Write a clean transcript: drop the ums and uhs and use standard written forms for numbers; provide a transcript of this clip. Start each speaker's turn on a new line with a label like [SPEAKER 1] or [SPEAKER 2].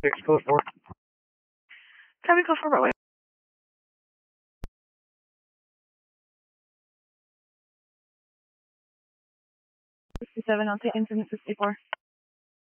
[SPEAKER 1] 6 code 4.
[SPEAKER 2] Copy code 4 Broadway. 67, I'll take incident 64.